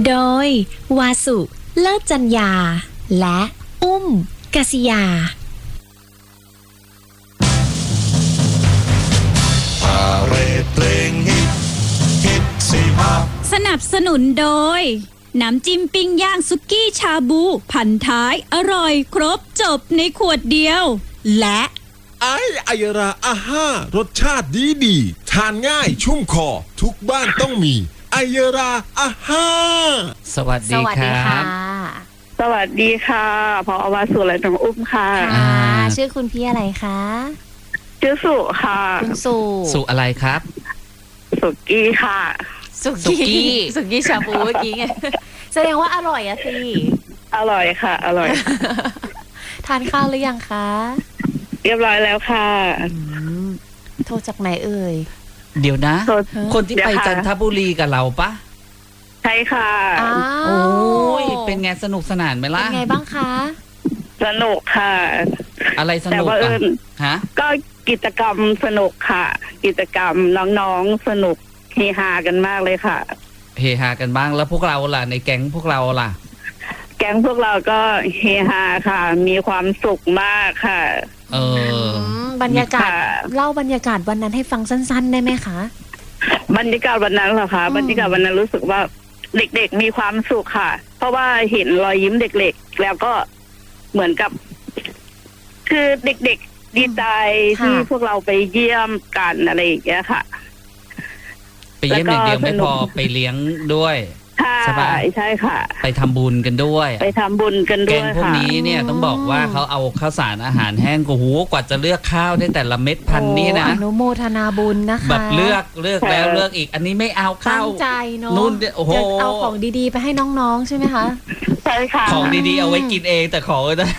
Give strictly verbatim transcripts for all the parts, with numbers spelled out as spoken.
โดยวาสุเลิศจัญญาและอุ้มกษิยาพาเรดเพลงฮิตฮิตสี่ภาคสนับสนุนโดยน้ำจิ้มปิ้งย่างสุกี้ชาบูพันท้ายอร่อยครบจบในขวดเดียวและไอไอยราอาห้ารสชาติดีดีทานง่ายชุ่มคอทุกบ้านต้องมีไอยราอาห้าสวัสดีครับสวัสดีค่ะพออวาสุและน้องอุ้มค่ะค่ะชื่อคุณพี่อะไรคะชื่อสุค่ะคุณสุสุอะไรครับสุกี้ค่ะสุกี้สุกี้ชาบูเมื่อกี้ไงแสดงว่าอร่อยอะสิอร่อยค่ะอร่อยทานข้าวหรือยังคะเรียบร้อยแล้วค่ะโทรจากไหนเอ่ยเดี๋ยวนะคนที่ไปจันทบุรีกับเราปะใช่ค่ะโอ้ยเป็นไงสนุกสนานไหมล่ะเป็นไงบ้างคะสนุกค่ะอะไรสนุกอ่ะฮะก็กิจกรรมสนุกค่ะกิจกรรมน้องๆสนุกเฮฮากันมากเลยค่ะเฮฮากันบ้างแล้วพวกเราล่ะในแก๊งพวกเราล่ะแก๊งพวกเราก็เฮฮาค่ะมีความสุขมากค่ะเออบรรยากาศเล่าบรรยากาศวันนั้นให้ฟังสั้นๆได้ไหมคะบรรยากาศวันนั้นเหรอคะบรรยากาศวันนั้นรู้สึกว่าเด็กๆมีความสุขค่ะเพราะว่าเห็นรอยยิ้มเด็กๆแล้วก็เหมือนกับคือเด็กๆดีใจที่พวกเราไปเยี่ยมกันอะไรอย่างเงี้ยค่ะไปเยี่ยมอย่างเดียวไม่พอไปเลี้ยงด้วยใช่ป่ะใช่ค่ะไปทำบุญกันด้วยไปทำบุญกันด้วยแกงพวกนี้เนี่ยต้องบอกว่าเขาเอาข้าวสารอาหารแห้งกูหูกว่าจะเลือกข้าวได้แต่ละเม็ดพันนี่นะอนุโมทนาบุญนะคะแบบเลือกเลือกแล้วเลือกอีกอันนี้ไม่เอาข้าวตั้งใจเนาะนู่นโอ้โหเอาของดีๆไปให้น้องๆใช่ไหมคะใช่ค่ะของดีๆเอาไว้กินเองแต่ของนะ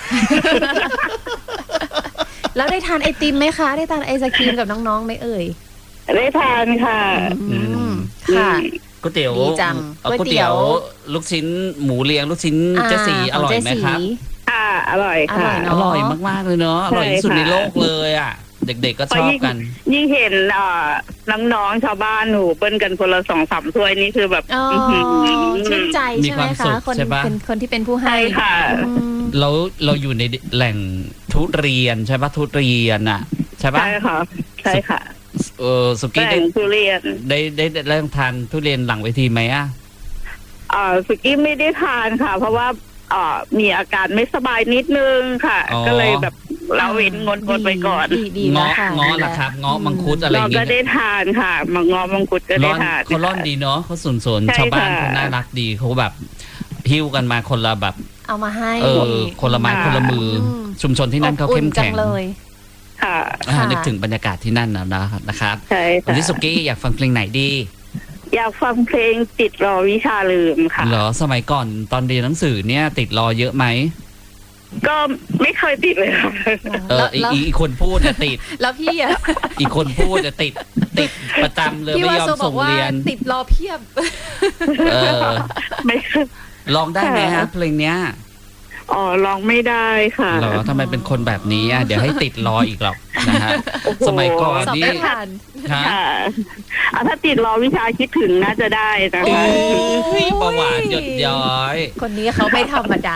แล้วได้ทานไอติมไหมคะได้ทานไอศกรีมกับน้องๆไหมเอ่ยได้ทานค่ะค่ะก๋วยเตี๋ยวก๋วยเตี๋ยวลูกชิ้นหมูเลี้ยงลูกชิ้นเจ๊สีอร่อยไหมครับอ่าอร่อยค่ะอร่อยมากๆเลยเนาะอร่อยที่สุดในโลกเลยอ่ะเด็กๆก็ชอบกันยิ่งเห็นน้องๆชาวบ้านหนูเปิ้ลกันคนละสองสามถ้วยนี่คือแบบชื่นใจใช่ไหมคะคนเป็นคนที่เป็นผู้ให้ค่ะเราเราอยู่ในแหล่งทุเรียนใช่ปะทุเรียนอ่ะใช่ปะใช่ค่ะใช่ค่ะเออสุกี้ได้ทุเรียนได้ได้เริ่มทานทุเรียนหลังเวทีไหมอ่ะอ่าสุกี้ไม่ได้ทานค่ะเพราะว่าอ่ามีอาการไม่สบายนิดนึงค่ะก็เลยแบบเราเว้นงดงดไปก่อนเงาะเงาะล่ะครับเงาะมังคุดอะไรอย่างเงี้ยเราก็ได้ทานค่ะมังเงาะมังคุดก็ได้ทานเขาร่อนดีเนาะเขาสนๆชาวบ้านเขาน่ารักดีเขาแบบหิ้วกันมาคนละแบบเอามาให้เออคนละไม้คนละมือชุมชนที่นั่นเขาเข้มแข็งค่ะนึกถึงบรรยากาศที่นั่นนะนะครับใช่ค่ะวันนี้สุกี้อยากฟังเพลงไหนดีอยากฟังเพลงติดรอวิชาลืมค่ะเหรอสมัยก่อนตอนเรียนหนังสือเนี่ยติดรอเยอะไหมก็ไม่เคยติดเลยค่ะเอออีกคนพูดเนี่ยติดแล้วพี่อ่ะอีกคนพูดจะติดติดประจำเลยไม่ยอมส่งเรียนติดรอเพียบเออไม่ลองได้ไหมฮะเพลงเนี้ยอ๋อร้องไม่ได้ค่ะเหรอทำไมเป็นคนแบบนี้อ่ะเดี๋ยวให้ติดรออีกหรอกนะฮะสมัยก่อนนี่ค่ะถ้าติดรอวิชาคิดถึงน่าจะได้นะคะประวัติหยดย้อยคนนี้เขาไม่ธรรมดา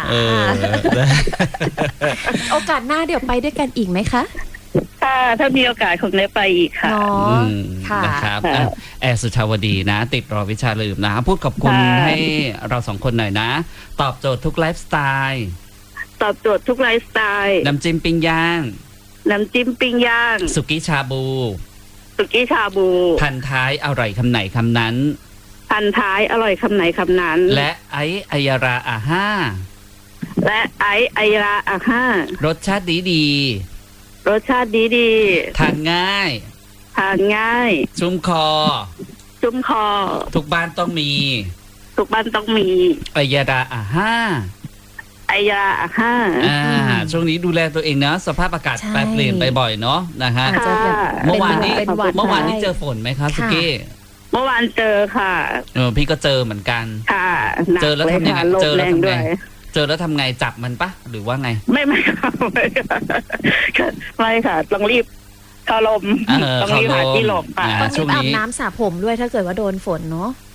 โอกาสหน้าเดี๋ยวไปด้วยกันอีกไหมคะค่ะถ้ามีโอกาสคงได้ไปอีกค่ะนะครับแอร์สุชาวดีนะติดรอวิชาลืมนะพูดขอบคุณให้เราสองคนหน่อยนะตอบโจทย์ทุกไลฟ์สไตล์ตอบโจทย์ทุกไลฟ์สไตล์น้ำจิ้มปิ้งย่างน้ำจิ้มปิ้งย่างสุกี้ชาบูสุกี้ชาบูพันท้ายอร่อยคำไหนคำนั้นพันท้ายอร่อยคำไหนคำนั้นและไอไอยาราอาห้าและไอไอยาราอาห้ารสชาติดีดีรสชาติดีดีทานง่ายทานง่ายชุ่มคอชุ่มคอทุกบ้านต้องมีทุกบ้านต้องมีไอยาราอาห้าไอยาอาห้าอ่าช่วงนี้ดูแลตัวเองนะสภาพอากาศแปรเปลี่ยนไปบ่อยเนาะนะฮะเมื่อวานนี้เมื่อวานนี้เจอฝนไหมครับสุกี้เมื่อวานเจอค่ะเออพี่ก็เจอเหมือนกันค่ะเจอแล้วทำยังไงเจอแล้วทำไงเจอแล้วทำไงจับมันปะหรือว่าไงไม่ไม่ค่ะไม่ค่ะไม่ค่ะต้องรีบเข้าลมต้องรีบหาที่หลบค่ะต้องรีบอาบน้ำสระผมด้วยถ้าเกิดว่าโดนฝนเนาะ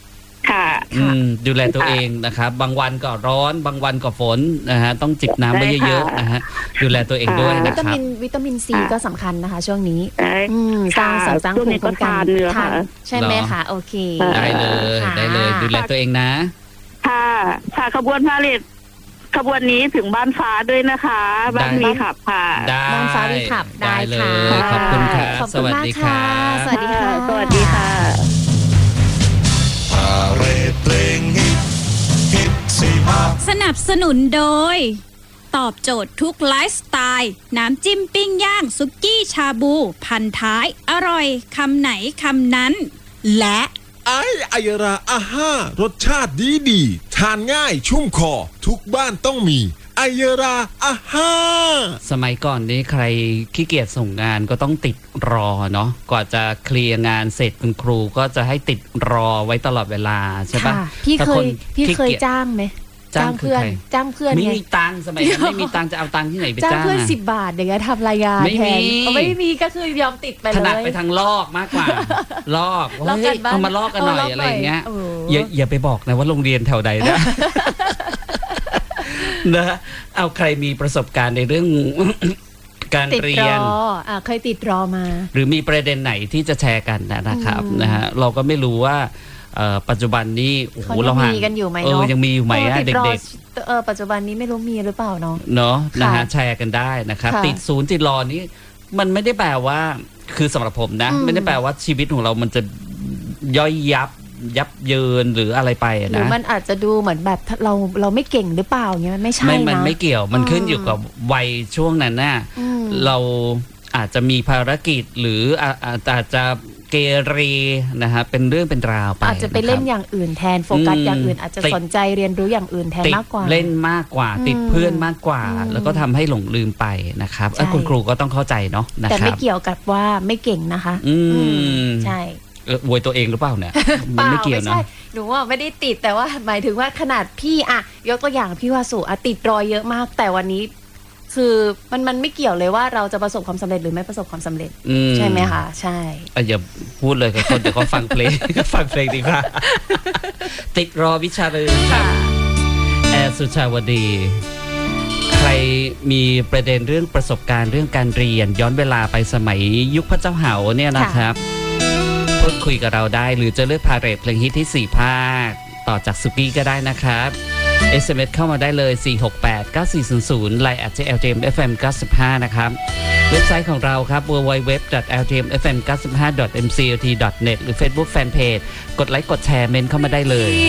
ค่ะอืมดูแลตัวเองนะครับบางวันก็ร้อนบางวันก็ฝนนะฮะต้องจิบน้ำไว้เยอะๆนะฮะดูแลตัวเองด้วยวินะคตารับมินวิตามินซีก็สำคัญนะคะ ช่วงนี้ได้อืมสร้างเสริมสร้างช่วงภูนี้มิคุ้มกันก็ทานเนื้อค่ะใช่ไหมเหรอคะโอเคได้เลยค่ะได้เลยดูแลตัวเองนะค่ะค่ะขบวนพาเหรดขบวนนี้ถึงบ้านฟ้าด้วยนะคะ บ้านได้มีขับค่ะได้บ้านฟ้ามีขับได้เลค่ะยขอบคุณครับขอบสคุณวัสมากดีคค่ะรับสวัสดีค่ะสวัสดีค่ะพาเรดเพลงฮิตฮิตสี่ภาคสนับสนุนโดย ตอบโจทย์ทุกไลฟ์สไตล์น้ำจิ้มปิ้งย่างซุกี้ชาบู พันท้ายอร่อยคำไหนคำนั้น และไอไอยราอาห้ารสชาติดีดีทานง่ายชุ่มคอ ทุกบ้านต้องมีไอยราอาห้าสมัยก่อนนี้ใครขี้เกียจส่งงานก็ต้องติดรอเนาะกว่าจะเคลียร์งานเสร็จคุณครูก็จะให้ติดรอไว้ตลอดเวลาใช่ปะค่ะพี่ถ้าเคคยนพี่ขี้เคยกีจจ้างไหมจ้างคือเพื่อนใครจ้างเพื่อนไม่ไงมีตังค์สมัยนั้นไม่มีตังค์จะเอาตังค์ที่ไหนไปจ้างจ้างเพื่อนอะสิบบาทอย่างเงี้ยทำรายงานไม่แทมีนเอาไม่มีก็คือยอมติดไปถเลนัดยไปทางลอกมากกว่า ลอกลอกเฮ้กัยนบ้างเอามาลอกกันหน่อยเออลอกอะไรอย่างเงี้ยหน่อยเอออย่าอย่าไปบอกนะว่าโรงเรียนแถวใดนะ นะเอาใครมีประสบการณ์ในเรื่อง การติดเรีรยอน อ่ะเคยติดรอมาหรือมีประเด็นไหนที่จะแชร์กันนะครับอืมนะฮะเราก็ไม่รู้ว่าเอ่อปัจจุบันนี้โอ้โหเขายังเราห่างมีกันอยู่ไหมเออเนาะยังมีอยู่ไหมอะติดรอเด็กเออปัจจุบันนี้ไม่รู้มีหรือเปล่าเนาะๆเนาะนะฮะค่ะแชร์กันได้นะครับค่ะติดศูนย์ติดรอนี้มันไม่ได้แปลว่าคือสำหรับผมนะอืมไม่ได้แปลว่าชีวิตของเรามันจะย่อยยับยับเยินหรืออะไรไปอะหรือนะมันอาจจะดูเหมือนแบบเราเราไม่เก่งหรือเปล่าเงี้ยมันไม่ใช่ไม่นะมันไม่เกี่ยวมันอืมขึ้นอยู่กับวัยช่วงนั้นน่ะอืมเราอาจจะมีภารกิจหรืออาอาอาจจะเกเรนะฮะเป็นเรื่องเป็นราวไปอาจจะไปเล่นคอรับย่างอื่นแทนโฟกัสอืมอย่างอื่น อาจจะติดสนใจเรียนรู้อย่างอื่นแทนติดมากกว่าเล่นมากกว่าอืมติดเพื่อนมากกว่าอืมแล้วก็ทำให้หลงลืมไปนะครับเอ้ยใช่คุณครูก็ต้องเข้าใจเนาะนะแต่ครัไม่บเกี่ยวกับว่าไม่เก่งนะคะอืมอืมใช่เอออวยตัวเองหรือเปล่าเนี่ยมันไม่เกี่ยวไม่นะใช่หนูว่าไม่ได้ติดแต่ว่าหมายถึงว่าขนาดพี่อะยกตัวอย่างพี่วาสุอะติดรอยเยอะมาก แต่วันนี้ คือมันมันไม่เกี่ยวเลยว่าเราจะประสบความสำเร็จหรือไม่ประสบความสำเร็จอืใช่ไหมคะใช่อ่ะอย่าพูดเลยกับคนเดี๋ยวเขาฟังเพลง ฟังเพลงดีกว่า ติดรอวิชาเลยครับ แอร์สุชาวดี ใครมีประเด็นเรื่องประสบการณ์เรื่องการเรียนย้อนเวลาไปสมัยยุคพระเจ้าเหาเนี่ยนะครับพูดคุยกับเราได้หรือจะเลือกพาเรทเพลงฮิตที่สี่ภาค ต่อจากสุกี้ก็ได้นะครับ เอส เอ็ม เอส เข้ามาได้เลย สี่ หก แปด เก้า สี่ ศูนย์ ศูนย์ ไลน์ แอท แอล ที เอ็ม เอฟ เอ็ม เก้าสิบห้า นะครับ เว็บไซต์ของเราครับ ดับเบิลยู ดับเบิลยู ดับเบิลยู ดอท แอล ที เอ็ม เอฟ เอ็ม เก้าสิบห้า ดอท เอ็ม ซี แอล ที ดอท เน็ต หรือ Facebook Fanpage กดไลค์กดแชร์เมนเข้ามาได้เลย